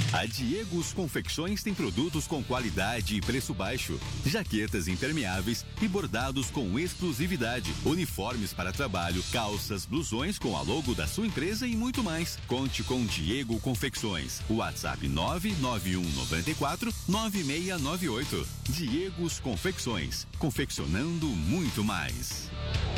A Diegos Confecções tem produtos com qualidade e preço baixo, jaquetas impermeáveis e bordados com exclusividade, uniformes para trabalho, calças, blusões com a logo da sua empresa e muito mais. Conte com Diego Confecções. WhatsApp 991949698. Diegos Confecções, confeccionando muito mais.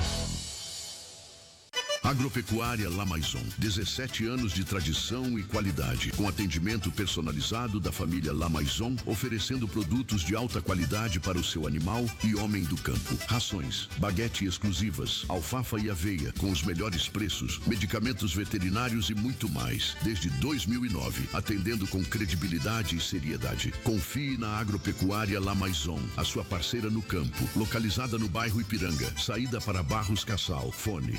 Agropecuária La Maison, 17 anos de tradição e qualidade, com atendimento personalizado da família La Maison, oferecendo produtos de alta qualidade para o seu animal e homem do campo. Rações, baguete exclusivas, alfafa e aveia com os melhores preços, medicamentos veterinários e muito mais. Desde 2009, atendendo com credibilidade e seriedade. Confie na Agropecuária La Maison, a sua parceira no campo, localizada no bairro Ipiranga, saída para Barros Cassal. Fone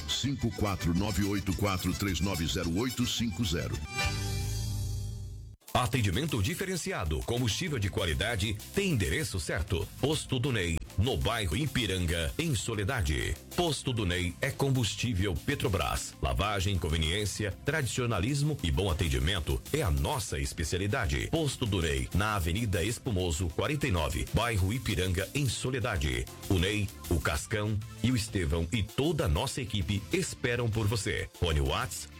54984390850. Atendimento diferenciado, combustível de qualidade, tem endereço certo. Posto do Ney, no bairro Ipiranga, em Soledade. Posto do Ney é combustível Petrobras. Lavagem, conveniência, tradicionalismo e bom atendimento é a nossa especialidade. Posto do Ney, na Avenida Espumoso, 49, bairro Ipiranga, em Soledade. O Ney, o Cascão e o Estevão e toda a nossa equipe esperam por você. Fone WhatsApp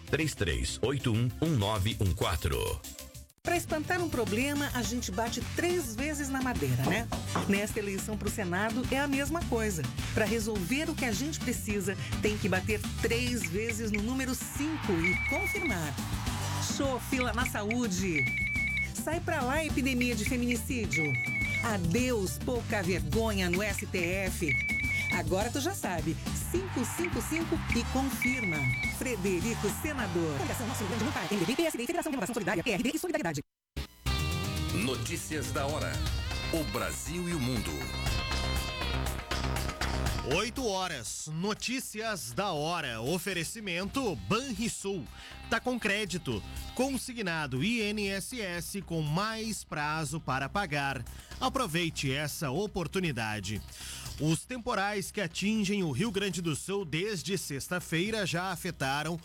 33811914. Para espantar um problema, a gente bate 3 vezes na madeira, né? Nesta eleição para o Senado é a mesma coisa. Para resolver o que a gente precisa, tem que bater 3 vezes no número 5 e confirmar. Show, fila na saúde. Sai pra lá, epidemia de feminicídio. Adeus, pouca vergonha no STF. Agora tu já sabe, 555 e confirma. Frederico, senador. Coligação Nosso Rio Grande do Norte, MDB, PSD, Federação de Renovação Solidária, PRD e Solidariedade. Notícias da hora. O Brasil e o mundo. 8 horas. Notícias da hora. Oferecimento Banrisul. Tá com crédito. Consignado INSS com mais prazo para pagar. Aproveite essa oportunidade. Os temporais que atingem o Rio Grande do Sul desde sexta-feira já afetaram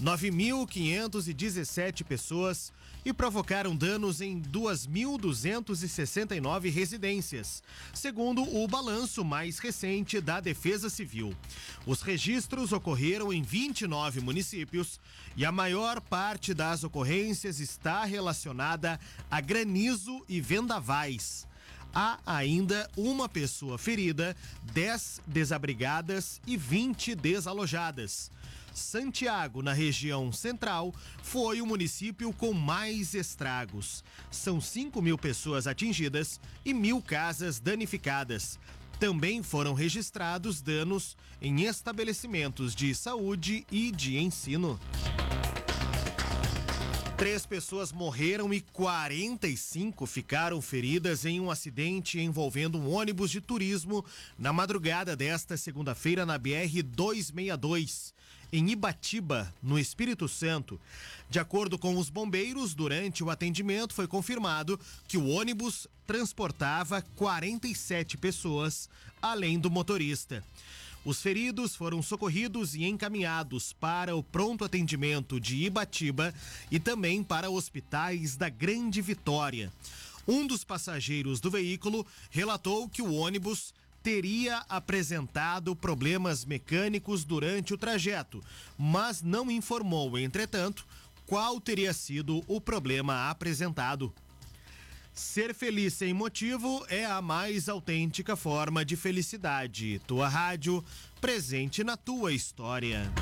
9.517 pessoas e provocaram danos em 2.269 residências, segundo o balanço mais recente da Defesa Civil. Os registros ocorreram em 29 municípios e a maior parte das ocorrências está relacionada a granizo e vendavais. Há ainda uma pessoa ferida, 10 desabrigadas e 20 desalojadas. Santiago, na região central, foi o município com mais estragos. São 5.000 pessoas atingidas e 1.000 casas danificadas. Também foram registrados danos em estabelecimentos de saúde e de ensino. 3 pessoas morreram e 45 ficaram feridas em um acidente envolvendo um ônibus de turismo na madrugada desta segunda-feira na BR-262, em Ibatiba, no Espírito Santo. De acordo com os bombeiros, durante o atendimento foi confirmado que o ônibus transportava 47 pessoas, além do motorista. Os feridos foram socorridos e encaminhados para o pronto atendimento de Ibatiba e também para hospitais da Grande Vitória. Um dos passageiros do veículo relatou que o ônibus teria apresentado problemas mecânicos durante o trajeto, mas não informou, entretanto, qual teria sido o problema apresentado. Ser feliz sem motivo é a mais autêntica forma de felicidade. Tua rádio, presente na tua história.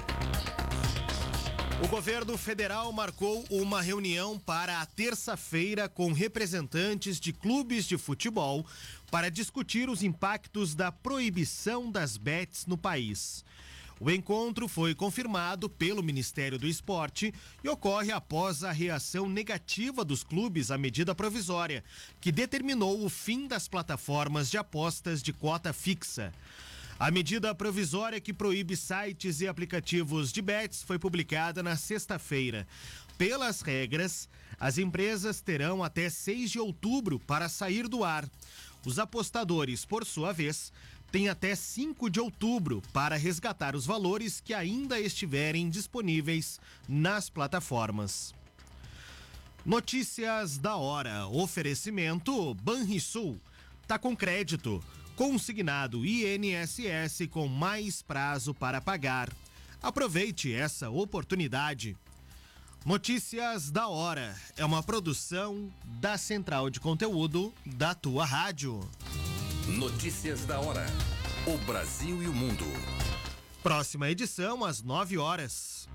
O governo federal marcou uma reunião para a terça-feira com representantes de clubes de futebol para discutir os impactos da proibição das bets no país. O encontro foi confirmado pelo Ministério do Esporte e ocorre após a reação negativa dos clubes à medida provisória, que determinou o fim das plataformas de apostas de cota fixa. A medida provisória que proíbe sites e aplicativos de bets foi publicada na sexta-feira. Pelas regras, as empresas terão até 6 de outubro para sair do ar. Os apostadores, por sua vez, têm até 5 de outubro para resgatar os valores que ainda estiverem disponíveis nas plataformas. Notícias da hora. Oferecimento Banrisul. Tá com crédito. Consignado INSS com mais prazo para pagar. Aproveite essa oportunidade. Notícias da hora. É uma produção da Central de Conteúdo da tua rádio. Notícias da hora. O Brasil e o mundo. Próxima edição às 9 horas.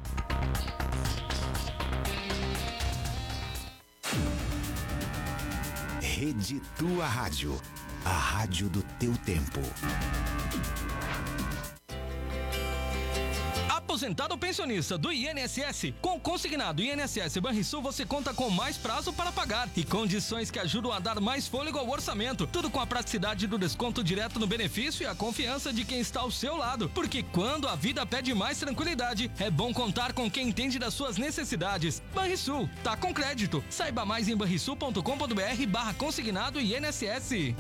Rede Tua Rádio. A rádio do teu tempo. Aposentado ou pensionista do INSS, com o consignado INSS Banrisul você conta com mais prazo para pagar e condições que ajudam a dar mais fôlego ao orçamento. Tudo com a praticidade do desconto direto no benefício e a confiança de quem está ao seu lado. Porque quando a vida pede mais tranquilidade, é bom contar com quem entende das suas necessidades. Banrisul, tá com crédito. Saiba mais em banrisul.com.br/consignado INSS.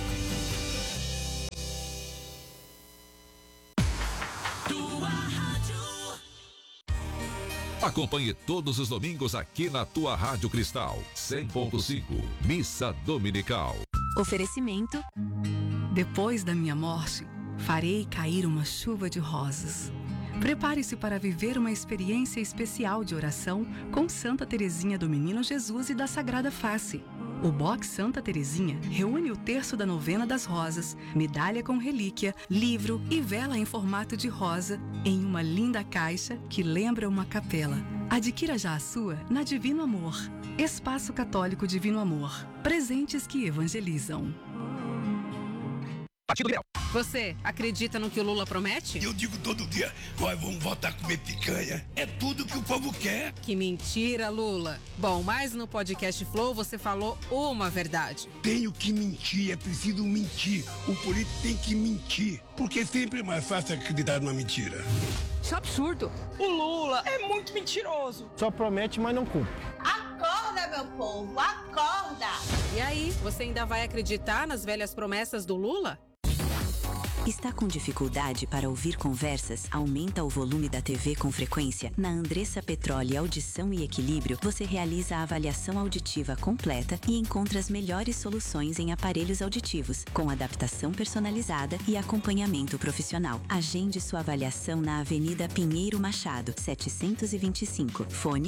Acompanhe todos os domingos aqui na tua Rádio Cristal 100.5, Missa Dominical. Oferecimento. Depois da minha morte, farei cair uma chuva de rosas. Prepare-se para viver uma experiência especial de oração com Santa Teresinha do Menino Jesus e da Sagrada Face. O Box Santa Teresinha reúne o terço da novena das rosas, medalha com relíquia, livro e vela em formato de rosa em uma linda caixa que lembra uma capela. Adquira já a sua na Divino Amor. Espaço Católico Divino Amor. Presentes que evangelizam. Partido Liberal. Você acredita no que o Lula promete? Eu digo todo dia, nós vamos voltar a comer picanha. É tudo que o povo quer. Que mentira, Lula. Bom, mas no podcast Flow você falou uma verdade. Tenho que mentir, é preciso mentir. O político tem que mentir, porque sempre é mais fácil acreditar numa mentira. Isso é absurdo. O Lula é muito mentiroso. Só promete, mas não cumpre. Acorda, meu povo, acorda! E aí, você ainda vai acreditar nas velhas promessas do Lula? Está com dificuldade para ouvir conversas? Aumenta o volume da TV com frequência? Na Andressa Petróleo Audição e Equilíbrio, você realiza a avaliação auditiva completa e encontra as melhores soluções em aparelhos auditivos, com adaptação personalizada e acompanhamento profissional. Agende sua avaliação na Avenida Pinheiro Machado, 725. Fone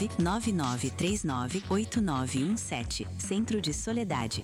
999398917. Centro de Soledade.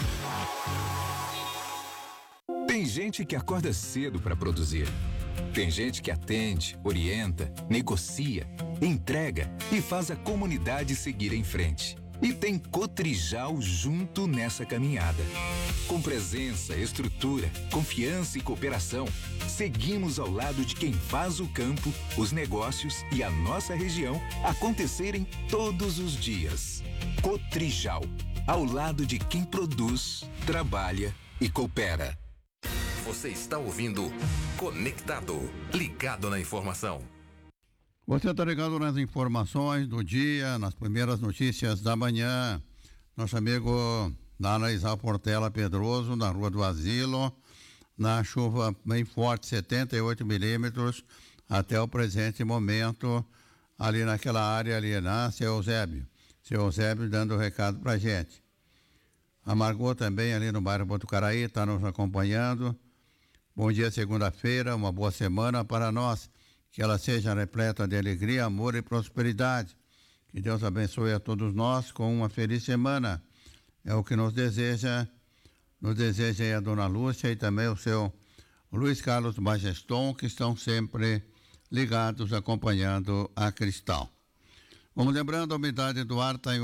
Tem gente que acorda cedo para produzir. Tem gente que atende, orienta, negocia, entrega e faz a comunidade seguir em frente. E tem Cotrijal junto nessa caminhada. Com presença, estrutura, confiança e cooperação, seguimos ao lado de quem faz o campo, os negócios e a nossa região acontecerem todos os dias. Cotrijal, ao lado de quem produz, trabalha e coopera. Você está ouvindo Conectado, ligado na informação. Você está ligado nas informações do dia, nas primeiras notícias da manhã. Nosso amigo Dana Isal Portela Pedroso, na Rua do Asilo, na chuva bem forte, 78 milímetros, até o presente momento, ali naquela área ali, né, seu Eusébio. Seu Eusébio dando o recado pra gente. A Margot também ali no bairro Botucaraí está nos acompanhando. Bom dia, segunda-feira, uma boa semana para nós. Que ela seja repleta de alegria, amor e prosperidade. Que Deus abençoe a todos nós com uma feliz semana. É o que nos deseja aí a dona Lúcia e também o seu Luiz Carlos Majeston, que estão sempre ligados, acompanhando a Cristal. Vamos lembrando, a umidade do ar está em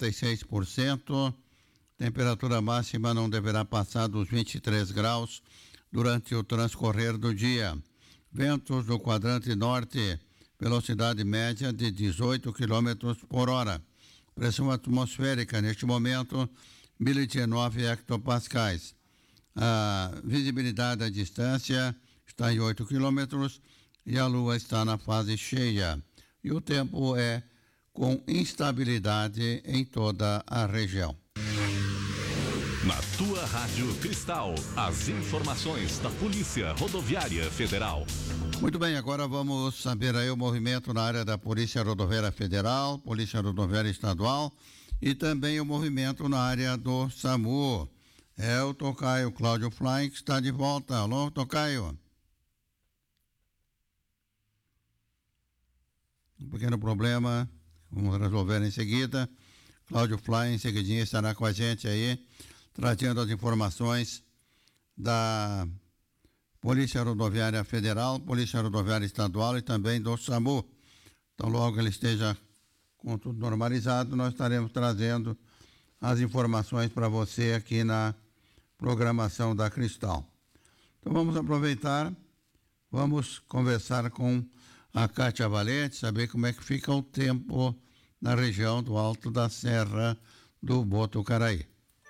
86%. Temperatura máxima não deverá passar dos 23 graus durante o transcorrer do dia. Ventos do quadrante norte, velocidade média de 18 km por hora. Pressão atmosférica, neste momento, 1019 hectopascais. A visibilidade à distância está em 8 km e a lua está na fase cheia. E o tempo é com instabilidade em toda a região. Na tua Rádio Cristal, as informações da Polícia Rodoviária Federal. Muito bem, agora vamos saber aí o movimento na área da Polícia Rodoviária Federal, Polícia Rodoviária Estadual e também o movimento na área do SAMU. É o tocaio Cláudio Fly que está de volta. Alô, tocaio. Um pequeno problema, vamos resolver em seguida. Cláudio Fly em seguidinho estará com a gente aí, trazendo as informações da Polícia Rodoviária Federal, Polícia Rodoviária Estadual e também do SAMU. Então, logo ele esteja com tudo normalizado, nós estaremos trazendo as informações para você aqui na programação da Cristal. Então, vamos aproveitar, vamos conversar com a Kátia Valente, saber como é que fica o tempo na região do Alto da Serra do Botucaraí.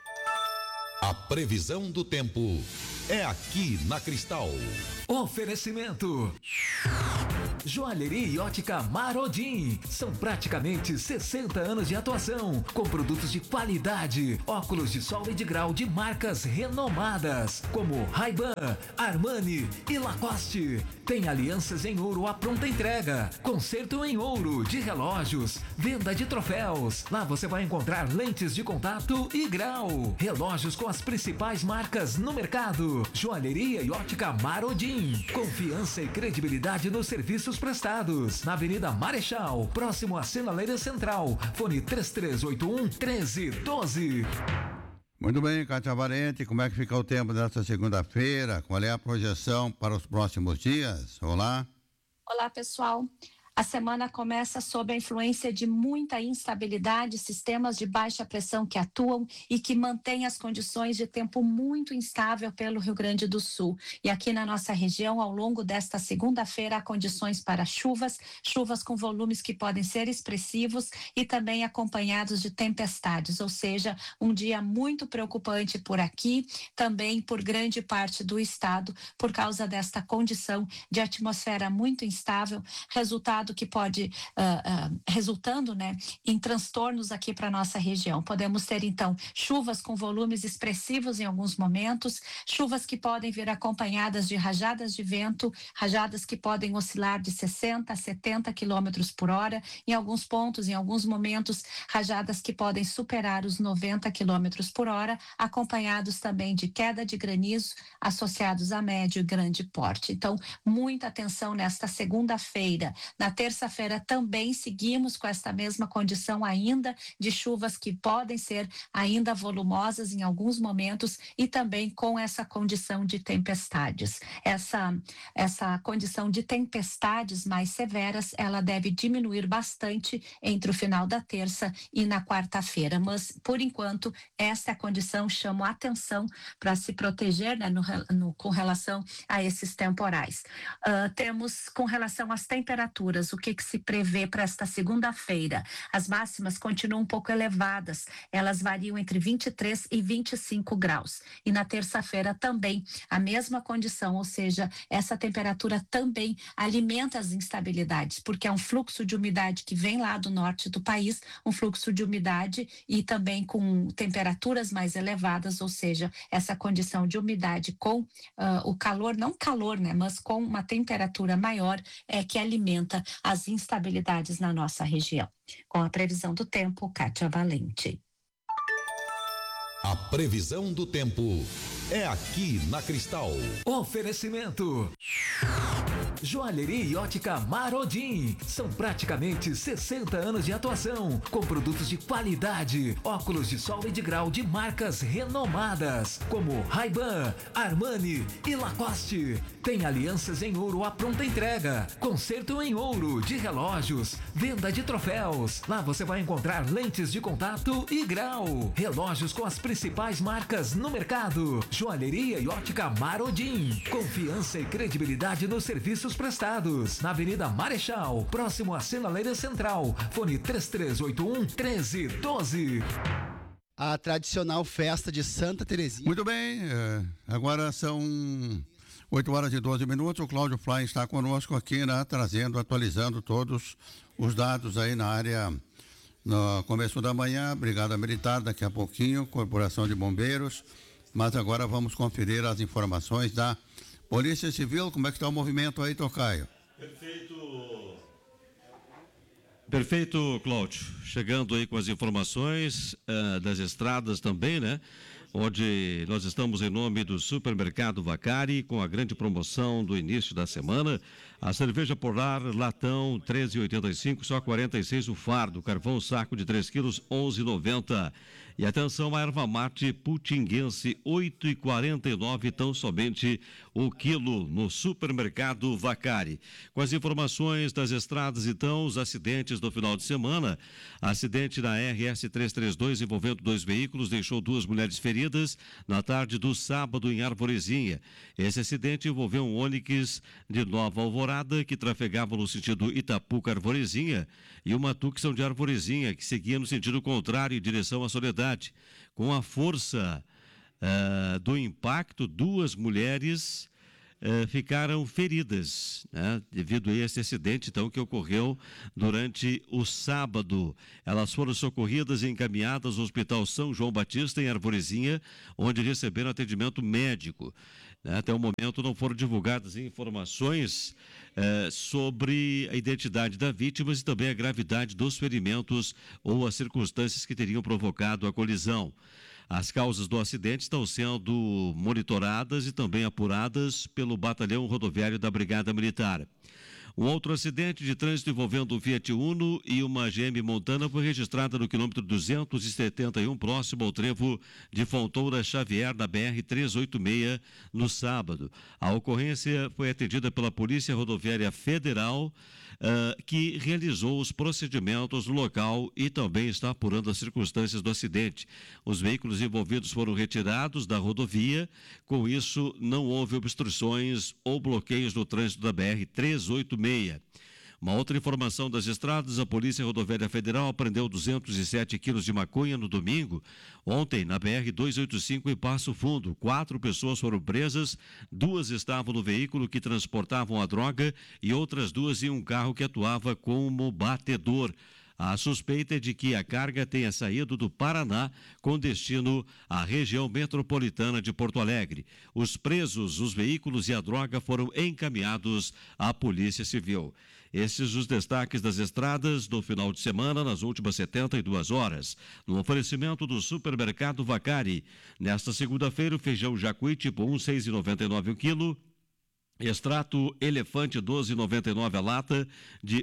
A previsão do tempo é aqui na Cristal. Oferecimento Joalheria e Ótica Marodim. São praticamente 60 anos de atuação, com produtos de qualidade, óculos de sol e de grau de marcas renomadas, como Ray-Ban, Armani e Lacoste. Tem alianças em ouro à pronta entrega, conserto em ouro de relógios, venda de troféus. Lá você vai encontrar lentes de contato e grau, relógios com as principais marcas no mercado. Joalheria e Ótica Marodim. Confiança e credibilidade nos serviços prestados. Na Avenida Marechal, próximo à Sinaleira Central. Fone 3381-1312. Muito bem, Kátia Valente, como é que fica o tempo desta segunda-feira? Qual é a projeção para os próximos dias? Olá. Olá, pessoal. A semana começa sob a influência de muita instabilidade, sistemas de baixa pressão que atuam e que mantêm as condições de tempo muito instável pelo Rio Grande do Sul. E aqui na nossa região, ao longo desta segunda-feira, há condições para chuvas com volumes que podem ser expressivos e também acompanhados de tempestades, ou seja, um dia muito preocupante por aqui, também por grande parte do estado, por causa desta condição de atmosfera muito instável, resultado que pode, resultando, né, em transtornos aqui para nossa região. Podemos ter, então, chuvas com volumes expressivos em alguns momentos, chuvas que podem vir acompanhadas de rajadas de vento, rajadas que podem oscilar de 60 a 70 quilômetros por hora, em alguns pontos, em alguns momentos, rajadas que podem superar os 90 quilômetros por hora, acompanhados também de queda de granizo, associados a médio e grande porte. Então, muita atenção nesta segunda-feira. Na terça-feira também seguimos com esta mesma condição ainda de chuvas que podem ser ainda volumosas em alguns momentos e também com essa condição de tempestades. Essa condição de tempestades mais severas, ela deve diminuir bastante entre o final da terça e na quarta-feira, mas por enquanto essa condição chama a atenção para se proteger, né, com relação a esses temporais. Temos com relação às temperaturas, o que se prevê para esta segunda-feira? As máximas continuam um pouco elevadas, elas variam entre 23 e 25 graus. E na terça-feira também a mesma condição, ou seja, essa temperatura também alimenta as instabilidades, porque é um fluxo de umidade que vem lá do norte do país, um fluxo de umidade e também com temperaturas mais elevadas, ou seja, essa condição de umidade com o calor, não calor, né, mas com uma temperatura maior que alimenta as instabilidades na nossa região. Com a previsão do tempo, Kátia Valente. A previsão do tempo é aqui na Cristal. Oferecimento Joalheria e Ótica Marodim. São praticamente 60 anos de atuação, com produtos de qualidade, óculos de sol e de grau de marcas renomadas, como Ray-Ban, Armani e Lacoste. Tem alianças em ouro à pronta entrega, conserto em ouro de relógios, venda de troféus. Lá você vai encontrar lentes de contato e grau, relógios com as principais marcas no mercado. Joalheria e Ótica Marodim. Confiança e credibilidade nos serviços prestados. Na Avenida Marechal, próximo à Sinaleira Central. Fone 3381-1312. A tradicional festa de Santa Terezinha. Muito bem, agora são 8h12. O Cláudio Fly está conosco aqui, né, atualizando todos os dados aí na área no começo da manhã, Brigada Militar, daqui a pouquinho, Corporação de Bombeiros, mas agora vamos conferir as informações da Polícia Civil. Como é que está o movimento aí, Tocaio? Perfeito, Cláudio. Chegando aí com as informações das estradas também, né? Onde nós estamos em nome do Supermercado Vacari, com a grande promoção do início da semana. A cerveja Polar latão 13,85, só 46 o fardo. Carvão saco de 3 quilos 11,90. E atenção, a erva mate putinguense 8,49, tão somente o quilo no Supermercado Vacari. Com as informações das estradas, então, os acidentes do final de semana. Acidente na RS 332 envolvendo 2 veículos deixou 2 mulheres feridas na tarde do sábado em Arvorezinha. Esse acidente envolveu um Onix de Nova Alvorada que trafegava no sentido Itapuca-Arvorezinha e uma Tucson de Arvorezinha que seguia no sentido contrário em direção à Soledade. Com a força do impacto, 2 mulheres ficaram feridas, né, devido a esse acidente, então, que ocorreu durante o sábado. Elas foram socorridas e encaminhadas ao Hospital São João Batista, em Arvorezinha, onde receberam atendimento médico. Até o momento não foram divulgadas informações sobre a identidade da vítima e também a gravidade dos ferimentos ou as circunstâncias que teriam provocado a colisão. As causas do acidente estão sendo monitoradas e também apuradas pelo Batalhão Rodoviário da Brigada Militar. Um outro acidente de trânsito envolvendo um Fiat Uno e uma GM Montana foi registrada no quilômetro 271, próximo ao trevo de Fontoura Xavier, na BR-386, no sábado. A ocorrência foi atendida pela Polícia Rodoviária Federal, que realizou os procedimentos no local e também está apurando as circunstâncias do acidente. Os veículos envolvidos foram retirados da rodovia, com isso não houve obstruções ou bloqueios no trânsito da BR-386. Uma outra informação das estradas, a Polícia Rodoviária Federal apreendeu 207 quilos de maconha no domingo. Ontem, na BR-285 em Passo Fundo, 4 pessoas foram presas, 2 estavam no veículo que transportavam a droga e outras 2 em um carro que atuava como batedor. A suspeita é de que a carga tenha saído do Paraná com destino à região metropolitana de Porto Alegre. Os presos, os veículos e a droga foram encaminhados à Polícia Civil. Esses os destaques das estradas do final de semana nas últimas 72 horas. No oferecimento do Supermercado Vacari. Nesta segunda-feira, o feijão Jacuí tipo 1, 6,99 o quilo. Extrato Elefante 12,99 a lata de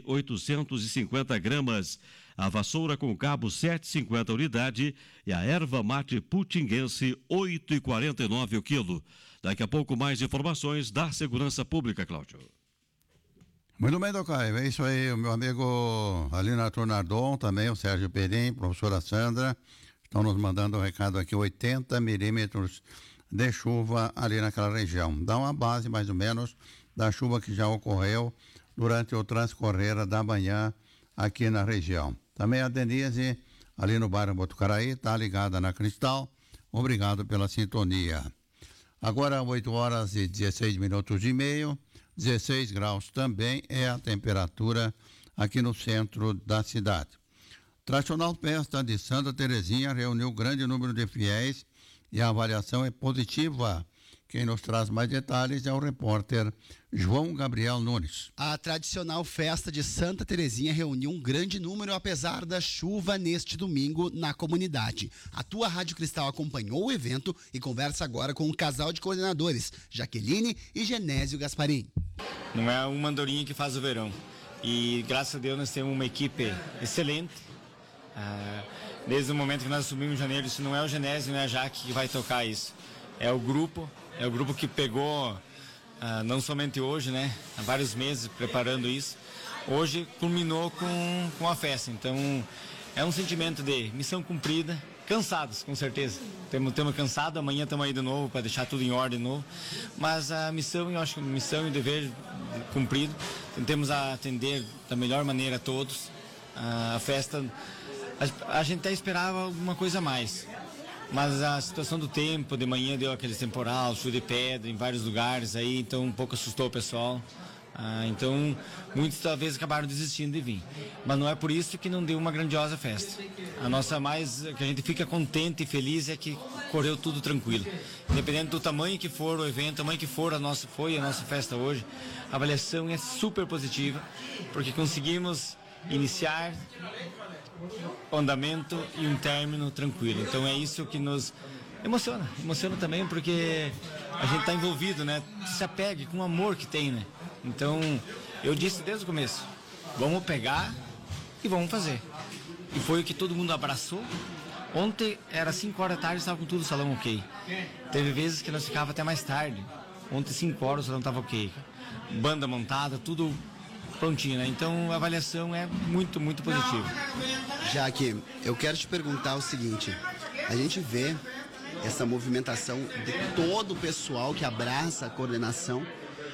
850 gramas. A vassoura com cabo 7,50 a unidade e a erva mate putinguense 8,49 o quilo. Daqui a pouco mais informações da Segurança Pública, Cláudio. Muito bem, Tocaio. É isso aí, o meu amigo Alina Tornardon, também o Sérgio Perim, professora Sandra, estão nos mandando um recado aqui, 80 milímetros de chuva ali naquela região. Dá uma base mais ou menos da chuva que já ocorreu durante o transcorrer da manhã aqui na região. Também a Denise, ali no bairro Botucaraí, está ligada na Cristal. Obrigado pela sintonia. Agora 8 horas e 16 minutos e meio, 16 graus também é a temperatura aqui no centro da cidade. Tradicional festa de Santa Terezinha reuniu grande número de fiéis e a avaliação é positiva. Quem nos traz mais detalhes é o repórter João Gabriel Nunes. A tradicional festa de Santa Terezinha reuniu um grande número apesar da chuva neste domingo na comunidade. A tua Rádio Cristal acompanhou o evento e conversa agora com um casal de coordenadores, Jaqueline e Genésio Gasparim. Não é uma andorinha que faz o verão. E graças a Deus nós temos uma equipe excelente. Desde o momento que nós assumimos em janeiro, isso não é o Genésio, não é a Jaque que vai tocar isso. É o grupo que pegou, não somente hoje, né? Há vários meses preparando isso. Hoje culminou com a festa. Então é um sentimento de missão cumprida, cansados com certeza. Estamos cansados, amanhã estamos aí de novo para deixar tudo em ordem de novo. Mas a missão, eu acho que a missão e o dever cumprido. Tentamos atender da melhor maneira a todos. A festa, a gente até esperava alguma coisa a mais. Mas a situação do tempo, de manhã deu aquele temporal, chuva de pedra em vários lugares aí, então um pouco assustou o pessoal. Então, muitos talvez acabaram desistindo de vir. Mas não é por isso que não deu uma grandiosa festa. A nossa que a gente fica contente e feliz é que correu tudo tranquilo. Independente do tamanho que for o evento, tamanho que for a nossa festa hoje, a avaliação é super positiva, porque conseguimos iniciar o andamento e um término tranquilo. Então é isso que nos emociona também, porque a gente está envolvido, né? Se apegue com o amor que tem, né? Então, eu disse desde o começo, vamos pegar e vamos fazer. E foi o que todo mundo abraçou. Ontem era 5 horas da tarde, estava com tudo o salão ok. Teve vezes que nós ficava até mais tarde. Ontem 5 horas o salão estava ok. Banda montada, tudo prontinho, né? Então a avaliação é muito, muito positiva. Jaque, eu quero te perguntar o seguinte, a gente vê essa movimentação de todo o pessoal que abraça a coordenação,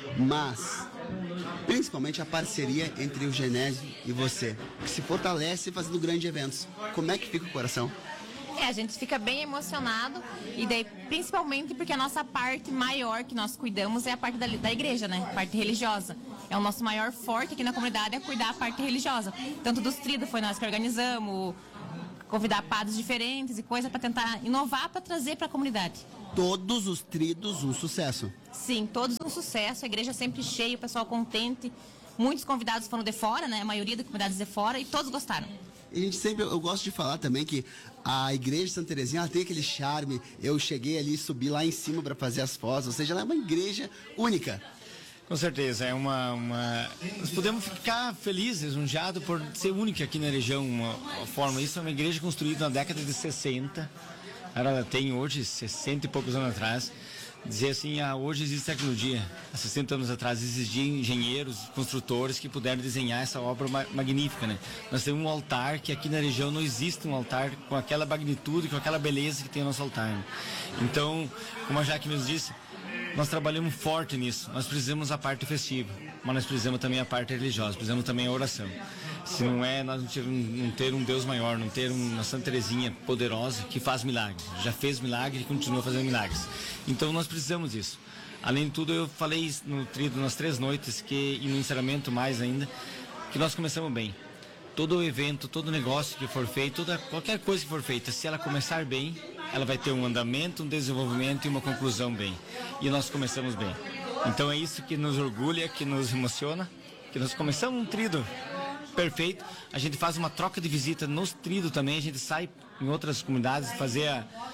mas principalmente a parceria entre o Genésio e você, que se fortalece fazendo grandes eventos. Como é que fica o coração? A gente fica bem emocionado, e daí principalmente porque a nossa parte maior que nós cuidamos é a parte da igreja, né? A parte religiosa. É o nosso maior forte aqui na comunidade, é cuidar da parte religiosa. Tanto dos tridos foi nós que organizamos, convidar padres diferentes e coisa para tentar inovar, para trazer para a comunidade. Todos os tridos um sucesso? Sim, todos um sucesso, a igreja sempre cheia, o pessoal contente. Muitos convidados foram de fora, né? A maioria dos convidados de fora, e todos gostaram. E eu gosto de falar também que a igreja de Santa Terezinha, ela tem aquele charme. Eu cheguei ali, subi lá em cima para fazer as fotos, ou seja, ela é uma igreja única. Com certeza, é nós podemos ficar felizes, lisonjeados por ser única aqui na região, uma forma. Isso é uma igreja construída na década de 60, ela tem hoje 60 e poucos anos atrás. Dizer assim, hoje existe tecnologia. Há 60 anos atrás existiam engenheiros, construtores que puderam desenhar essa obra magnífica, né? Nós temos um altar que aqui na região não existe um altar com aquela magnitude, com aquela beleza que tem o nosso altar, né? Então, como a Jaque mesmo disse, nós trabalhamos forte nisso. Nós precisamos a parte festiva, mas nós precisamos também a parte religiosa, precisamos também a oração. Se não é, nós não ter um Deus maior, não ter uma Santa Terezinha poderosa que faz milagres. Já fez milagre e continua fazendo milagres. Então nós precisamos disso. Além de tudo, eu falei no trido nas 3 noites e no encerramento mais ainda, que nós começamos bem. Todo evento, todo negócio que for feito, qualquer coisa que for feita, se ela começar bem, ela vai ter um andamento, um desenvolvimento e uma conclusão bem. E nós começamos bem. Então é isso que nos orgulha, que nos emociona, que nós começamos um trido perfeito. A gente faz uma troca de visita nos tridos também, a gente sai em outras comunidades fazer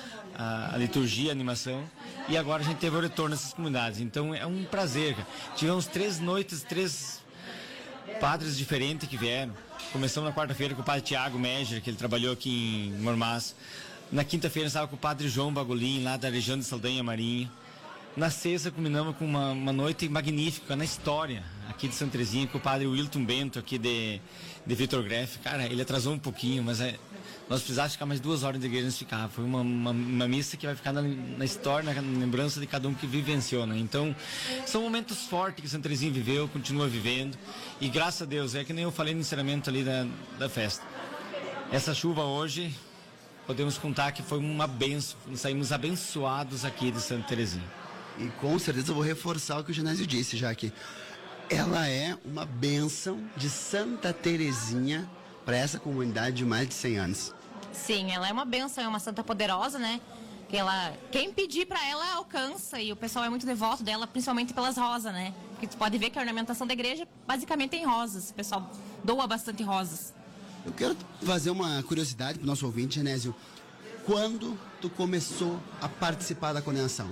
a liturgia, a animação, e agora a gente teve o retorno nessas comunidades. Então é um prazer. Tivemos 3 noites, 3 padres diferentes que vieram. Começamos na quarta-feira com o padre Tiago Meger, que ele trabalhou aqui em Mormaz. Na quinta-feira estava com o padre João Bagolin, lá da região de Saldanha Marinho. Na sexta, combinamos com uma noite magnífica na história, aqui de Santa Terezinha, com o padre Wilton Bento, aqui de Vitor Greff. Cara, ele atrasou um pouquinho, mas nós precisávamos ficar mais 2 horas de igreja, nós ficava. Foi uma missa que vai ficar na história, na lembrança de cada um que vivenciou, né? Então, são momentos fortes que Santa Terezinha viveu, continua vivendo. E graças a Deus, é que nem eu falei no encerramento ali da festa. Essa chuva hoje, podemos contar que foi uma bênção. Saímos abençoados aqui de Santa Terezinha. E com certeza eu vou reforçar o que o Genésio disse, já que ela é uma bênção de Santa Terezinha para essa comunidade de mais de 100 anos. Sim, ela é uma bênção, é uma santa poderosa, né? Quem pedir para ela alcança, e o pessoal é muito devoto dela, principalmente pelas rosas, né? Porque tu pode ver que a ornamentação da igreja basicamente tem rosas, o pessoal doa bastante rosas. Eu quero fazer uma curiosidade para o nosso ouvinte, Genésio. Quando tu começou a participar da coordenação?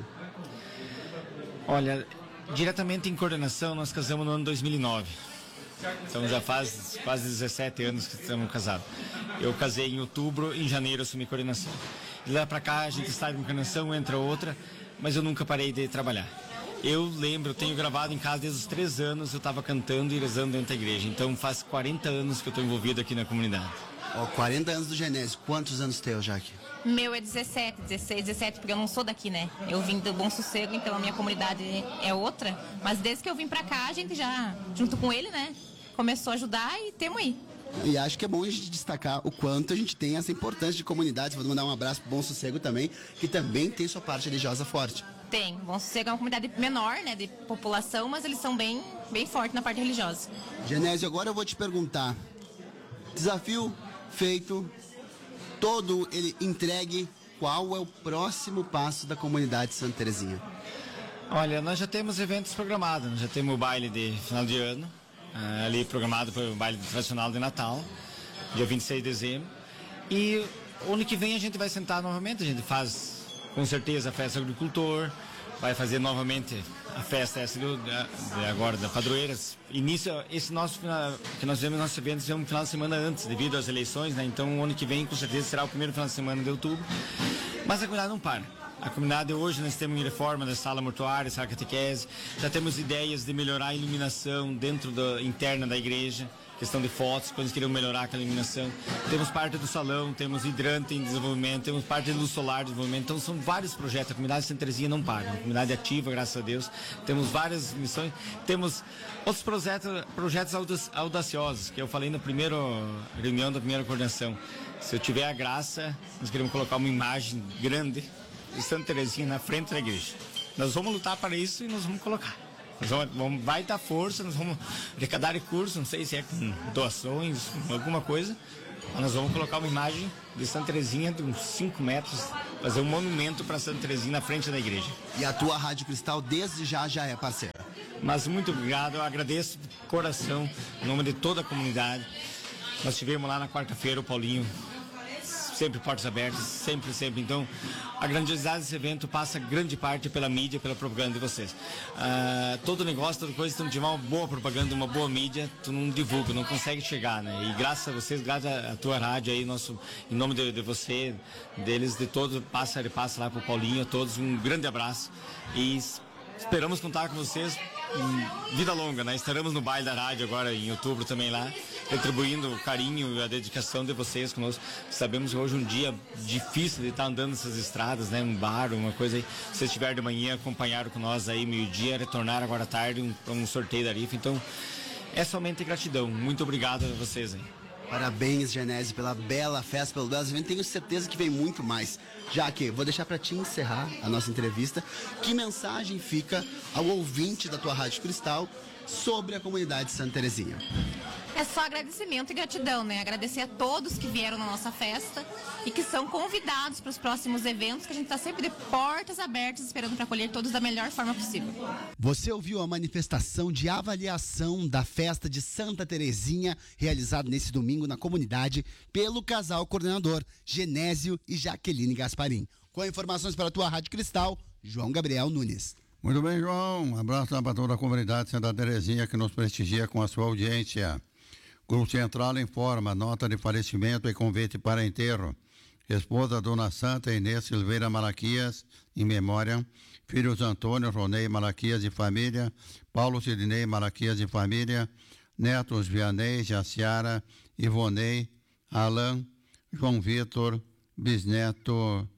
Olha, diretamente em coordenação nós casamos no ano 2009. Então já faz quase 17 anos que estamos casados. Eu casei em outubro, em janeiro assumi coordenação. De lá pra cá a gente está em coordenação, entra outra, mas eu nunca parei de trabalhar. Eu lembro, eu tenho gravado em casa desde os 3 anos, eu estava cantando e rezando dentro da igreja. Então faz 40 anos que eu estou envolvido aqui na comunidade. 40 anos do Genésio. Quantos anos teu, Jaque? Meu é 17, 16, 17, porque eu não sou daqui, né? Eu vim do Bom Sossego, então a minha comunidade é outra. Mas desde que eu vim pra cá, a gente já, junto com ele, né? Começou a ajudar e temos aí. E acho que é bom a gente destacar o quanto a gente tem essa importância de comunidades. Vou mandar um abraço pro Bom Sossego também, que também tem sua parte religiosa forte. Tem. Bom Sossego é uma comunidade menor, né? De população, mas eles são bem bem forte na parte religiosa. Genésio, agora eu vou te perguntar. Desafio feito, todo ele entregue. Qual é o próximo passo da comunidade Santa Terezinha? Olha, nós já temos eventos programados. Nós já temos o baile de final de ano, ali programado para o baile tradicional de Natal, dia 26 de dezembro. E o ano que vem a gente vai sentar novamente, a gente faz com certeza a festa do agricultor, vai fazer novamente a festa essa agora da Padroeiras. Início, esse nosso que nós fizemos nosso evento é um final de semana antes, devido às eleições, né? Então o ano que vem com certeza será o primeiro final de semana de outubro. Mas a comunidade não para. A comunidade hoje nós temos reforma da sala mortuária, sala catequese, já temos ideias de melhorar a iluminação dentro interna da igreja, questão de fotos, coisas que queriam melhorar aquela iluminação. Temos parte do salão, temos hidrante em desenvolvimento, temos parte de luz solar em desenvolvimento. Então são vários projetos. A comunidade de Santa Terezinha não para. A comunidade ativa, graças a Deus. Temos várias missões. Temos outros projetos audaciosos, que eu falei na primeira reunião da primeira coordenação. Se eu tiver a graça, nós queremos colocar uma imagem grande de Santa Terezinha na frente da igreja. Nós vamos lutar para isso e nós vamos colocar. Vai dar força, nós vamos arrecadar recursos, não sei se é com doações, alguma coisa. Mas nós vamos colocar uma imagem de Santa Terezinha de uns 5 metros, fazer um monumento para Santa Terezinha na frente da igreja. E a tua Rádio Cristal desde já é parceira. Mas muito obrigado, eu agradeço de coração, em nome de toda a comunidade. Nós tivemos lá na quarta-feira o Paulinho, sempre portas abertas, sempre. Então, a grandiosidade desse evento passa grande parte pela mídia, pela propaganda de vocês. Todo negócio, toda coisa, se tu não tiver uma boa propaganda, uma boa mídia, tu não divulga, não consegue chegar, né? E graças a vocês, graças à tua rádio aí, em nome de você, deles, de todos, passa lá pro Paulinho, a todos, um grande abraço. E esperamos contar com vocês em vida longa, né? Estaremos no baile da rádio agora em outubro também lá, retribuindo o carinho e a dedicação de vocês conosco. Sabemos que hoje é um dia difícil de estar andando nessas estradas, né? Um bar, uma coisa aí. Se vocês estiverem de manhã, acompanharam com nós aí meio-dia, retornar agora à tarde para um sorteio da rifa. Então, é somente gratidão. Muito obrigado a vocês aí. Parabéns, Genésio, pela bela festa, pelo belo evento. Tenho certeza que vem muito mais. Já que vou deixar para te encerrar a nossa entrevista. Que mensagem fica ao ouvinte da tua Rádio Cristal sobre a comunidade Santa Terezinha? É só agradecimento e gratidão, né? Agradecer a todos que vieram na nossa festa e que são convidados para os próximos eventos, que a gente está sempre de portas abertas, esperando para acolher todos da melhor forma possível. Você ouviu a manifestação de avaliação da festa de Santa Terezinha, realizada nesse domingo na comunidade pelo casal coordenador Genésio e Jaqueline Gasparim. Com informações para a tua Rádio Cristal, João Gabriel Nunes. Muito bem, João. Um abraço para toda a comunidade Santa Terezinha que nos prestigia com a sua audiência. Grupo Central informa, nota de falecimento e convite para enterro. Esposa Dona Santa Inês Silveira Malaquias, em memória. Filhos Antônio, Ronei Malaquias e família. Paulo Sidney Malaquias e família. Netos Vianney, Jaciara, Ivonei, Alain, João Vitor, bisneta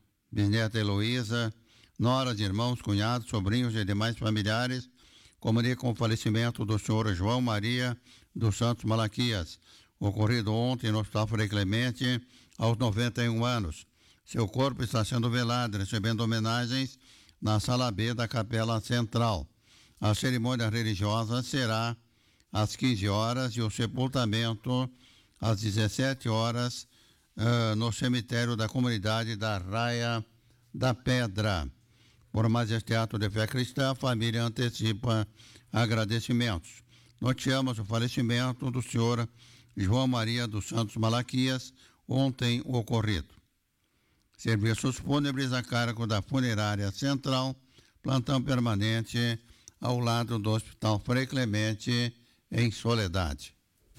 Heloísa, noras, irmãos, cunhados, sobrinhos e demais familiares. Comunicam o falecimento do senhor João Maria dos Santos Malaquias, ocorrido ontem no Hospital Frei Clemente, aos 91 anos. Seu corpo está sendo velado, recebendo homenagens na Sala B da Capela Central. A cerimônia religiosa será às 15 horas e o sepultamento às 17 horas no cemitério da comunidade da Raia da Pedra. Por mais este ato de fé cristã, a família antecipa agradecimentos. Noticiamos o falecimento do senhor João Maria dos Santos Malaquias, ontem ocorrido. Serviços fúnebres a cargo da Funerária Central, plantão permanente ao lado do Hospital Frei Clemente, em Soledade.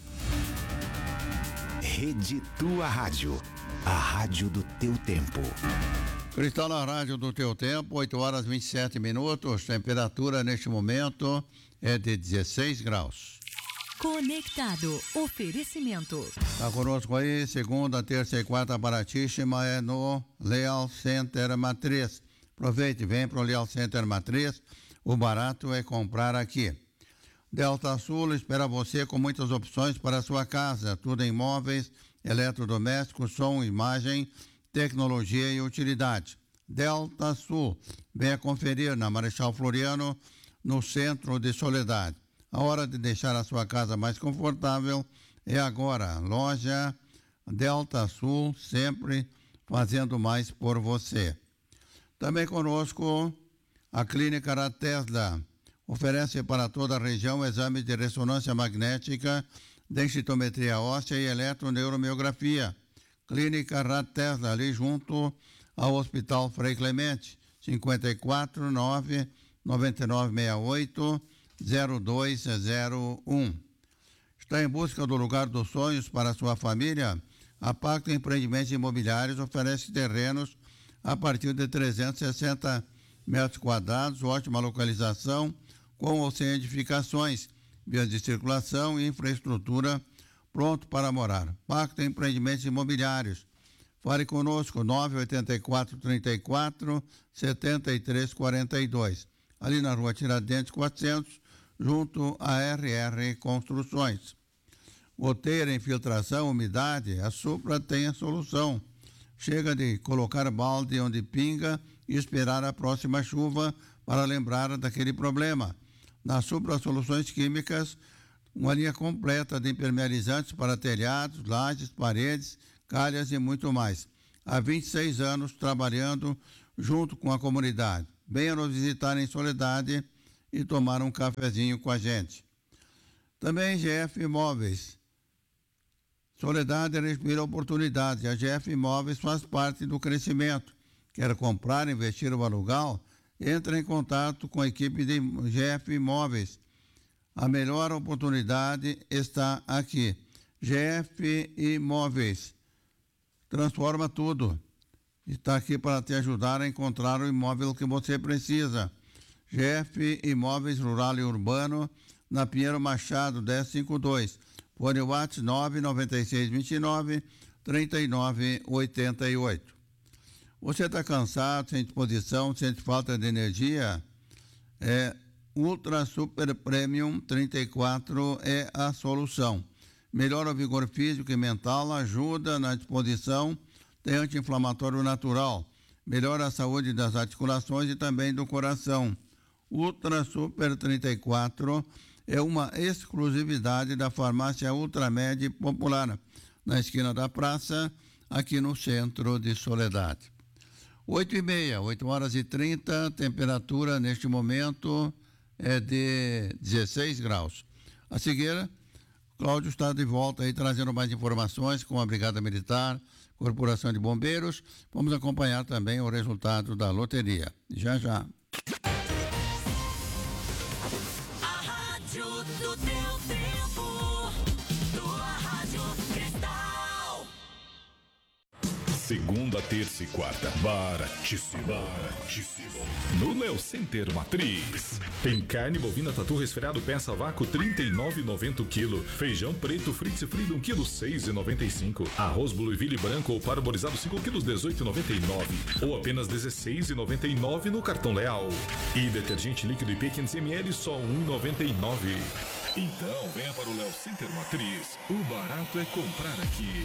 Rede Tua Rádio, a rádio do teu tempo. Cristal na rádio do teu tempo, 8 horas 27 minutos, temperatura neste momento é de 16 graus. Conectado, oferecimento. Está conosco aí, segunda, terça e quarta baratíssima é no Leal Center Matriz. Aproveite, vem para o Leal Center Matriz, o barato é comprar aqui. Delta Sul espera você com muitas opções para a sua casa, tudo em móveis, eletrodomésticos, som, imagem, tecnologia e utilidade. Delta Sul, venha conferir na Marechal Floriano, no centro de Soledade. A hora de deixar a sua casa mais confortável é agora. Loja Delta Sul, sempre fazendo mais por você. Também conosco a Clínica Ratesda. Oferece para toda a região exames de ressonância magnética, densitometria óssea e eletroneuromiografia. Clínica Ratesda, ali junto ao Hospital Frei Clemente. 54 9 9968 0201. Está em busca do lugar dos sonhos para sua família? A Pacto Empreendimentos Imobiliários oferece terrenos a partir de 360 metros quadrados, ótima localização, com ou sem edificações, vias de circulação e infraestrutura pronto para morar. Pacto Empreendimentos Imobiliários. Fale conosco, 984-34-7342. Ali na Rua Tiradentes 400, junto à RR Construções. Goteira, infiltração, umidade, a Supra tem a solução. Chega de colocar balde onde pinga e esperar a próxima chuva para lembrar daquele problema. Na Supra Soluções Químicas, uma linha completa de impermeabilizantes para telhados, lajes, paredes, calhas e muito mais. Há 26 anos trabalhando junto com a comunidade. Venha nos visitar em Soledade e tomar um cafezinho com a gente. Também GF Imóveis. Soledade respira oportunidade. A GF Imóveis faz parte do crescimento. Quer comprar, investir ou alugar? Entre em contato com a equipe de GF Imóveis. A melhor oportunidade está aqui. GF Imóveis. Transforma tudo. Está aqui para te ajudar a encontrar o imóvel que você precisa. GF Imóveis Rural e Urbano, na Pinheiro Machado, 1052. Fone WhatsApp 99629-3988. Você está cansado, sem disposição, sente falta de energia? Ultra Super Premium 34 é a solução. Melhora o vigor físico e mental, ajuda na disposição, tem anti-inflamatório natural, melhora a saúde das articulações e também do coração. Ultra Super 34 é uma exclusividade da farmácia Ultramed Popular, na esquina da praça, aqui no centro de Soledade. 8h30, 8h30, temperatura neste momento é de 16 graus. A seguir, Cláudio está de volta aí trazendo mais informações com a Brigada Militar, Corporação de Bombeiros. Vamos acompanhar também o resultado da loteria. Já, já. A rádio do teu tempo, tua Rádio Cristal. Segunda, terça e quarta, baratíssimo. No Leo Center Matriz. Tem carne bovina tatu resfriado peça vácuo R$39,90 o quilo. Feijão preto Fritz Freedom quilo R$6,95. Arroz Blueville branco ou parboilizado 5 quilos R$18,99. Ou apenas R$16,99 no cartão Leal. E detergente líquido IP 500 ml só R$1,99. Então venha para o Leo Center Matriz. O barato é comprar aqui.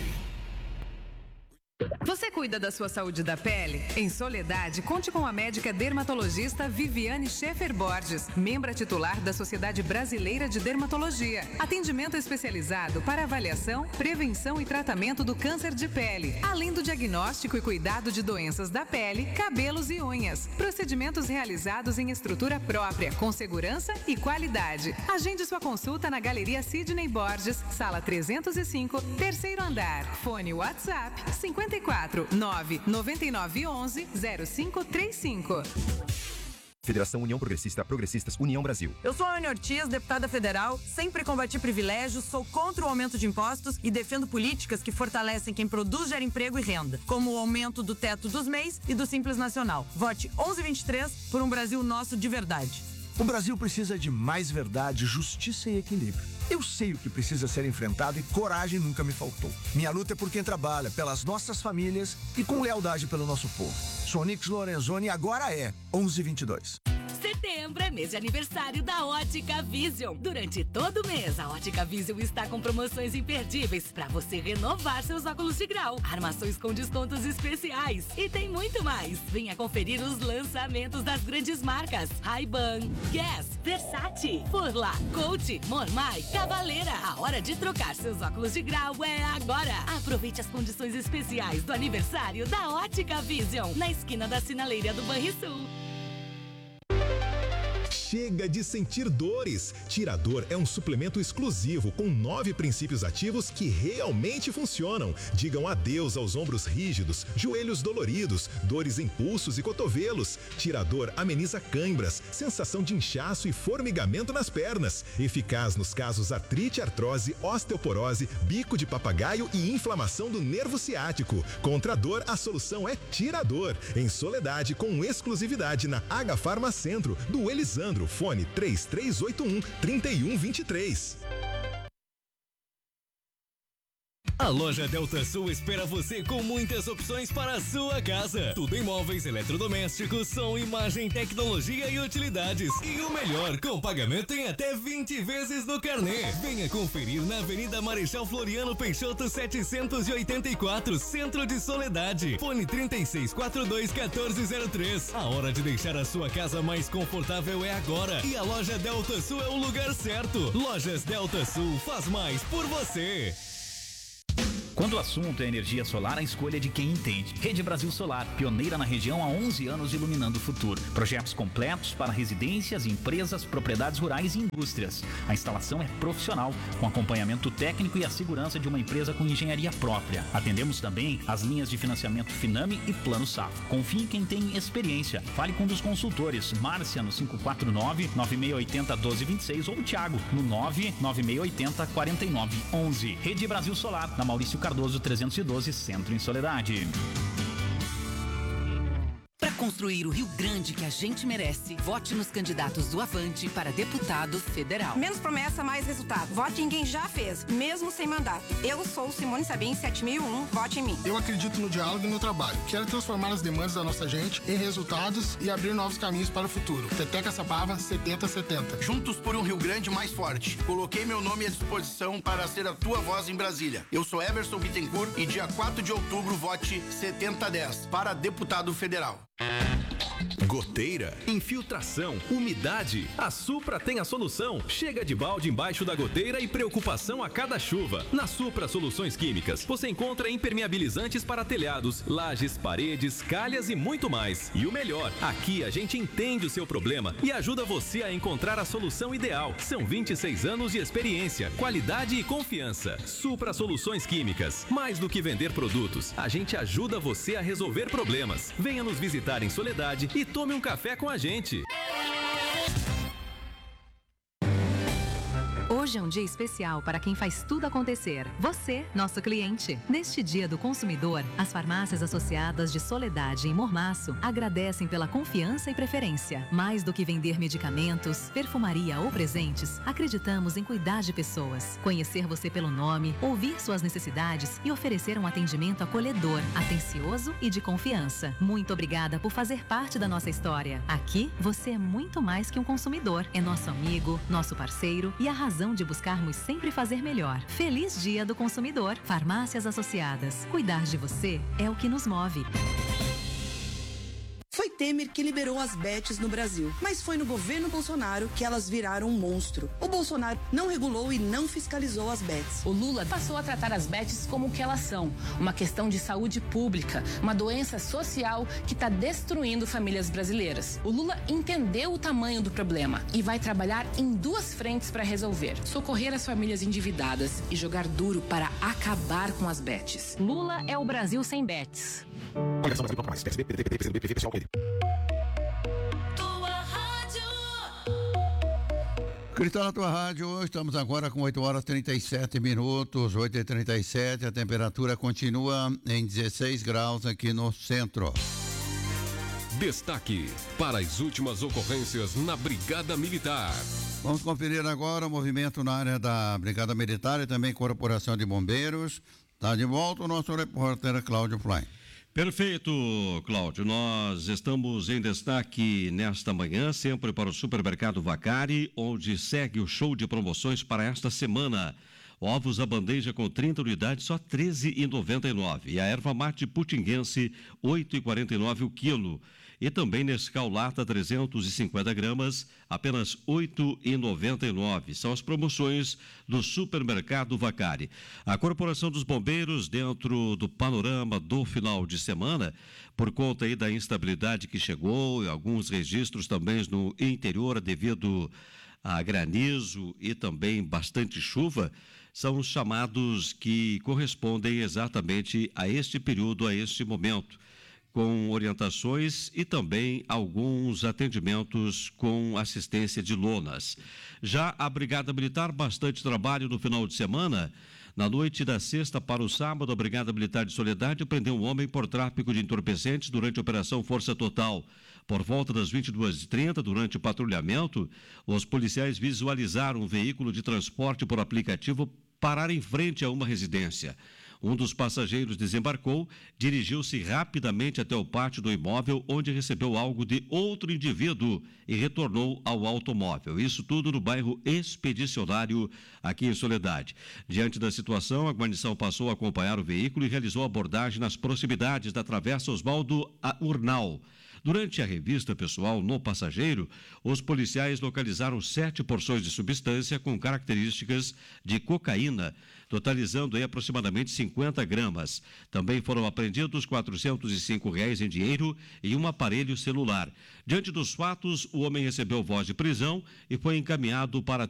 Você cuida da sua saúde da pele? Em Soledade, conte com a médica dermatologista Viviane Schaefer Borges, membra titular da Sociedade Brasileira de Dermatologia. Atendimento especializado para avaliação, prevenção e tratamento do câncer de pele, além do diagnóstico e cuidado de doenças da pele, cabelos e unhas. Procedimentos realizados em estrutura própria, com segurança e qualidade. Agende sua consulta na Galeria Sidney Borges, sala 305, terceiro andar. Fone WhatsApp 54 99911 0535. Federação União Progressista, Progressistas União Brasil. Eu sou a Ana Ortiz, deputada federal, sempre combati privilégios, sou contra o aumento de impostos e defendo políticas que fortalecem quem produz, gera emprego e renda, como o aumento do teto dos MEIs e do Simples Nacional. Vote 1123 por um Brasil nosso de verdade. O Brasil precisa de mais verdade, justiça e equilíbrio. Eu sei o que precisa ser enfrentado e coragem nunca me faltou. Minha luta é por quem trabalha, pelas nossas famílias e com lealdade pelo nosso povo. Sou Nix Lorenzoni e agora é 1122. Setembro é mês de aniversário da Ótica Vision. Durante todo o mês, a Ótica Vision está com promoções imperdíveis para você renovar seus óculos de grau, armações com descontos especiais e tem muito mais. Venha conferir os lançamentos das grandes marcas Ray-Ban, Guess, Versace, Furla, Coach, Mormai, Cavaleira. A hora de trocar seus óculos de grau é agora. Aproveite as condições especiais do aniversário da Ótica Vision, na esquina da Sinaleira do Banrisul. Chega de sentir dores. Tirador é um suplemento exclusivo com 9 princípios ativos que realmente funcionam. Digam adeus aos ombros rígidos, joelhos doloridos, dores em pulsos e cotovelos. Tirador ameniza cãibras, sensação de inchaço e formigamento nas pernas. Eficaz nos casos artrite, artrose, osteoporose, bico de papagaio e inflamação do nervo ciático. Contra a dor, a solução é Tirador. Em Soledade, com exclusividade na H Farma Centro, do Elisandro. Fone 3381-3123. A loja Delta Sul espera você com muitas opções para a sua casa. Tudo em móveis, eletrodomésticos, som, imagem, tecnologia e utilidades. E o melhor, com pagamento em até 20 vezes no carnê. Venha conferir na Avenida Marechal Floriano Peixoto 784, Centro de Soledade. Fone 3642-1403. A hora de deixar a sua casa mais confortável é agora. E a loja Delta Sul é o lugar certo. Lojas Delta Sul faz mais por você. Quando o assunto é energia solar, a escolha é de quem entende. Rede Brasil Solar, pioneira na região há 11 anos, iluminando o futuro. Projetos completos para residências, empresas, propriedades rurais e indústrias. A instalação é profissional, com acompanhamento técnico e a segurança de uma empresa com engenharia própria. Atendemos também as linhas de financiamento Finame e Plano Safra. Confie em quem tem experiência. Fale com um dos consultores. Márcia no 549-9680-1226 ou Thiago no 99680-4911. Rede Brasil Solar, na Maurício Cardoso 312, Centro em Soledade. Para construir o Rio Grande que a gente merece, vote nos candidatos do Avante para deputado federal. Menos promessa, mais resultado. Vote em quem já fez, mesmo sem mandato. Eu sou Simone Sabim, 7001, vote em mim. Eu acredito no diálogo e no trabalho. Quero transformar as demandas da nossa gente em resultados e abrir novos caminhos para o futuro. Teteca Sapava, 7070. Juntos por um Rio Grande mais forte. Coloquei meu nome à disposição para ser a tua voz em Brasília. Eu sou Everson Bittencourt e dia 4 de outubro vote 7010 para deputado federal. Goteira, infiltração, umidade. A Supra tem a solução. Chega de balde embaixo da goteira e preocupação a cada chuva. Na Supra Soluções Químicas, você encontra impermeabilizantes para telhados, lajes, paredes, calhas e muito mais. E o melhor, aqui a gente entende o seu problema e ajuda você a encontrar a solução ideal. São 26 anos de experiência, qualidade e confiança. Supra Soluções Químicas. Mais do que vender produtos, a gente ajuda você a resolver problemas. Venha nos visitar em Soledade e tome um café com a gente. Hoje é um dia especial para quem faz tudo acontecer. Você, nosso cliente. Neste Dia do Consumidor, as farmácias associadas de Soledade em Mormaço agradecem pela confiança e preferência. Mais do que vender medicamentos, perfumaria ou presentes, acreditamos em cuidar de pessoas, conhecer você pelo nome, ouvir suas necessidades e oferecer um atendimento acolhedor, atencioso e de confiança. Muito obrigada por fazer parte da nossa história. Aqui, você é muito mais que um consumidor. É nosso amigo, nosso parceiro e a razão de buscarmos sempre fazer melhor. Feliz Dia do Consumidor. Farmácias Associadas. Cuidar de você é o que nos move. Foi Temer que liberou as bets no Brasil, mas foi no governo Bolsonaro que elas viraram um monstro. O Bolsonaro não regulou e não fiscalizou as bets. O Lula passou a tratar as bets como o que elas são, uma questão de saúde pública, uma doença social que está destruindo famílias brasileiras. O Lula entendeu o tamanho do problema e vai trabalhar em duas frentes para resolver: socorrer as famílias endividadas e jogar duro para acabar com as bets. Lula é o Brasil sem bets. Cristal na tua rádio, estamos agora com 8 horas 37 minutos, 8h37, a temperatura continua em 16 graus aqui no centro. Destaque para as últimas ocorrências na Brigada Militar. Vamos conferir agora o movimento na área da Brigada Militar e também Corporação de Bombeiros. Está de volta o nosso repórter Cláudio Fly. Perfeito, Cláudio. Nós estamos em destaque nesta manhã, sempre para o Supermercado Vacari, onde segue o show de promoções para esta semana. Ovos a bandeja com 30 unidades, só R$ 13,99. E a erva mate putinguense, R$ 8,49 o quilo. E também Nescau Lata 350 gramas, apenas R$ 8,99. São as promoções do Supermercado Vacari. A Corporação dos Bombeiros, dentro do panorama do final de semana, por conta aí da instabilidade que chegou, e alguns registros também no interior devido a granizo e também bastante chuva, são os chamados que correspondem exatamente a este período, a este momento, com orientações e também alguns atendimentos com assistência de lonas. Já a Brigada Militar, bastante trabalho no final de semana. Na noite da sexta para o sábado, a Brigada Militar de Soledade prendeu um homem por tráfico de entorpecentes durante a Operação Força Total. Por volta das 22h30, durante o patrulhamento, os policiais visualizaram um veículo de transporte por aplicativo parar em frente a uma residência. Um dos passageiros desembarcou, dirigiu-se rapidamente até o pátio do imóvel, onde recebeu algo de outro indivíduo e retornou ao automóvel. Isso tudo no bairro Expedicionário, aqui em Soledade. Diante da situação, a guarnição passou a acompanhar o veículo e realizou abordagem nas proximidades da Travessa Oswaldo Urnal. Durante a revista pessoal no passageiro, os policiais localizaram 7 porções de substância com características de cocaína, totalizando aí aproximadamente 50 gramas. Também foram apreendidos R$ 405 em dinheiro e um aparelho celular. Diante dos fatos, o homem recebeu voz de prisão e foi encaminhado para